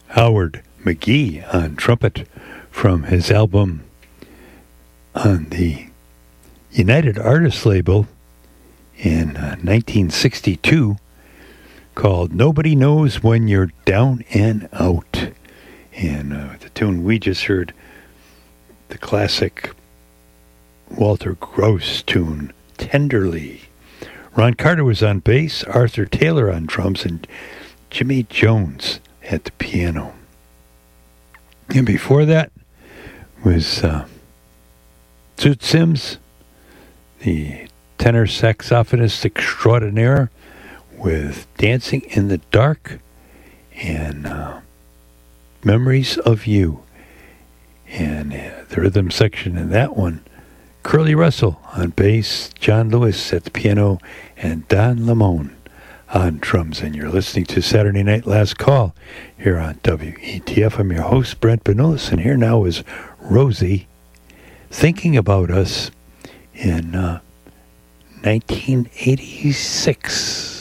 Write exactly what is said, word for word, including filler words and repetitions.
Howard McGhee on trumpet from his album on the United Artists label in uh, nineteen sixty-two called Nobody Knows When You're Down and Out. And uh, the tune we just heard, the classic Walter Gross tune, Tenderly. Ron Carter was on bass, Arthur Taylor on drums, and Jimmy Jones at the piano. And before that was uh, Zoot Sims, the tenor saxophonist extraordinaire, with Dancing in the Dark and uh, Memories of You. And uh, the rhythm section in that one, Curly Russell on bass, John Lewis at the piano, and Don Lemon on drums. And you're listening to Saturday Night Last Call here on W E T F. I'm your host, Brent Benulis, and here now is Rosie, Thinking About Us in uh, nineteen eighty-six.